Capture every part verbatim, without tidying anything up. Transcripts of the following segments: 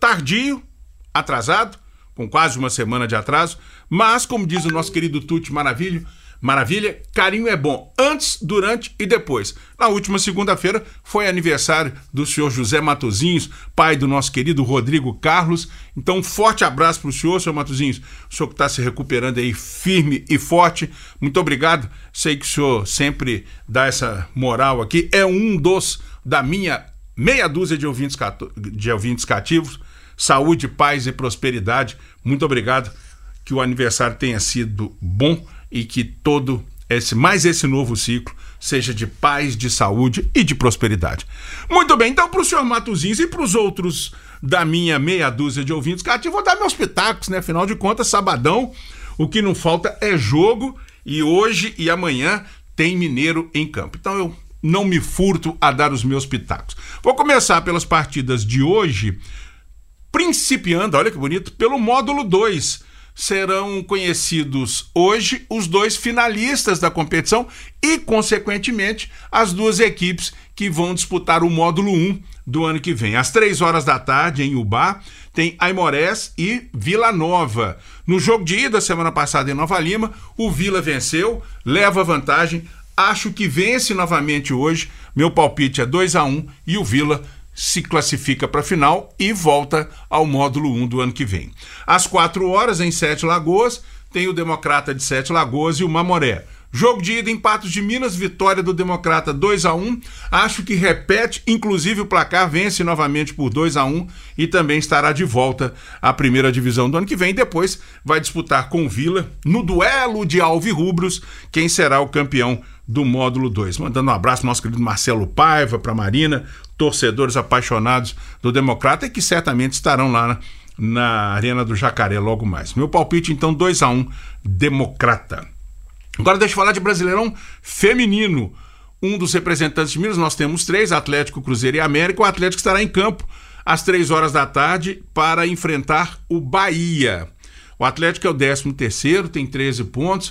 tardio, atrasado, com quase uma semana de atraso, mas, como diz o nosso querido Tuti Maravilha, Maravilha, carinho é bom antes, durante e depois. Na última segunda-feira foi aniversário do senhor José Matosinhos, pai do nosso querido Rodrigo Carlos. Então, um forte abraço para o senhor, senhor Matosinhos. O senhor que está se recuperando aí firme e forte. Muito obrigado. Sei que o senhor sempre dá essa moral aqui. É um dos da minha meia dúzia de ouvintes, de ouvintes cativos. Saúde, paz e prosperidade. Muito obrigado. Que o aniversário tenha sido bom e que todo esse, mais esse novo ciclo seja de paz, de saúde e de prosperidade. Muito bem, então para o senhor Matosinhos e para os outros da minha meia dúzia de ouvintes cativos, vou dar meus pitacos, né? Afinal de contas, sabadão, o que não falta é jogo e hoje e amanhã tem Mineiro em campo. Então eu não me furto a dar os meus pitacos. Vou começar pelas partidas de hoje, principiando, olha que bonito, pelo módulo dois. Serão conhecidos hoje os dois finalistas da competição e, consequentemente, as duas equipes que vão disputar o módulo um do ano que vem. Às três horas da tarde, em Ubá, tem Aimorés e Vila Nova. No jogo de ida, semana passada, em Nova Lima, o Vila venceu, leva vantagem. Acho que vence novamente hoje. Meu palpite é dois a um e o Vila se classifica para a final e volta ao módulo um do ano que vem. Às quatro horas, em Sete Lagoas, tem o Democrata de Sete Lagoas e o Mamoré. Jogo de ida em Patos de Minas, vitória do Democrata dois a um. Acho que repete, inclusive o placar vence novamente por dois a um e também estará de volta à primeira divisão do ano que vem. Depois vai disputar com o Vila, no duelo de alvirrubros, quem será o campeão do módulo dois. Mandando um abraço ao nosso querido Marcelo Paiva, para a Marina, torcedores apaixonados do Democrata e que certamente estarão lá na, na Arena do Jacaré logo mais. Meu palpite, então, dois a um, Democrata. Agora deixa eu falar de Brasileirão feminino. Um dos representantes de Minas, nós temos três, Atlético, Cruzeiro e América. O Atlético estará em campo às três horas da tarde para enfrentar o Bahia. O Atlético é o décimo terceiro, tem treze pontos.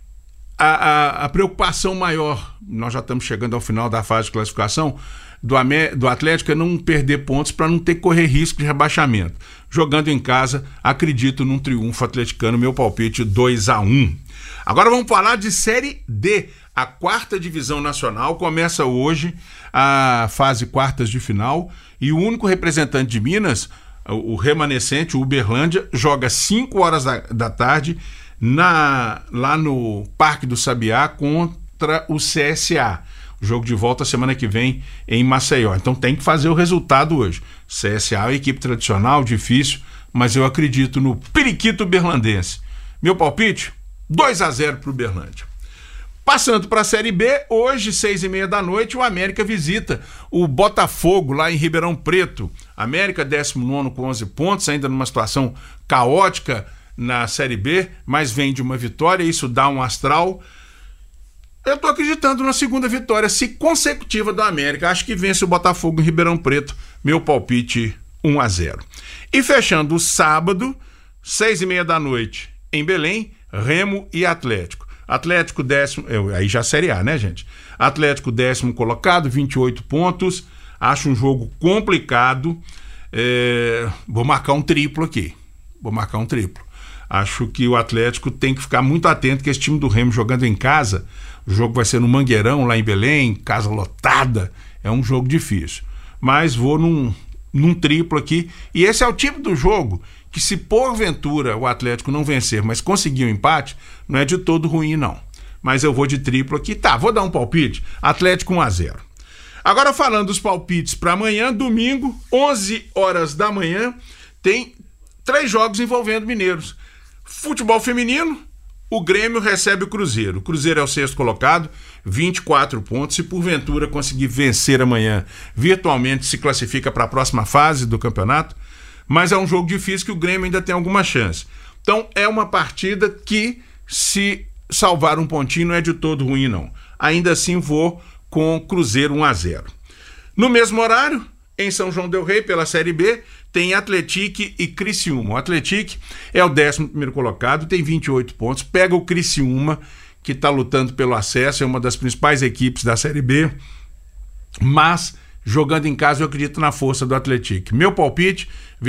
A, a, a preocupação maior, nós já estamos chegando ao final da fase de classificação, do, do Atlético é não perder pontos para não ter que correr risco de rebaixamento. Jogando em casa, acredito num triunfo atleticano, meu palpite dois a um. Agora vamos falar de Série D. A quarta divisão nacional começa hoje a fase quartas de final e o único representante de Minas, o remanescente, o Uberlândia, joga cinco horas da, da tarde na, lá no Parque do Sabiá contra o C S A. O jogo de volta semana que vem em Maceió. Então tem que fazer o resultado hoje. C S A é uma equipe tradicional, difícil, mas eu acredito no periquito berlandense. Meu palpite? dois a zero para o Uberlândia. Passando para a Série B, hoje, seis e meia da noite, o América visita o Botafogo, lá em Ribeirão Preto. América, décimo nono com onze pontos, ainda numa situação caótica na Série B, mas vem de uma vitória, isso dá um astral. Eu estou acreditando na segunda vitória, se consecutiva do América. Acho que vence o Botafogo em Ribeirão Preto. Meu palpite, um a zero. E fechando o sábado, seis e meia da noite, em Belém, Remo e Atlético. Atlético décimo, aí já Série A, né, gente? Atlético décimo colocado, vinte e oito pontos. Acho um jogo complicado. É, vou marcar um triplo aqui. Vou marcar um triplo. Acho que o Atlético tem que ficar muito atento que esse time do Remo jogando em casa, o jogo vai ser no Mangueirão, lá em Belém, casa lotada, é um jogo difícil. Mas vou num, num triplo aqui. E esse é o tipo do jogo que, se porventura o Atlético não vencer, mas conseguir um empate, não é de todo ruim, não. Mas eu vou de triplo aqui. Tá, vou dar um palpite. Atlético um a zero. Agora, falando dos palpites para amanhã, domingo, onze horas da manhã, tem três jogos envolvendo mineiros. Futebol feminino, o Grêmio recebe o Cruzeiro. O Cruzeiro é o sexto colocado, vinte e quatro pontos. Se porventura conseguir vencer amanhã, virtualmente se classifica para a próxima fase do campeonato. Mas é um jogo difícil que o Grêmio ainda tem alguma chance. Então é uma partida que, se salvar um pontinho, não é de todo ruim, não. Ainda assim vou com o Cruzeiro um a zero. No mesmo horário, em São João del Rei, pela Série B, tem Atlético e Criciúma. O Atlético é o décimo primeiro colocado, tem vinte e oito pontos. Pega o Criciúma, que está lutando pelo acesso, é uma das principais equipes da Série B, mas jogando em casa eu acredito na força do Atlético. Meu palpite...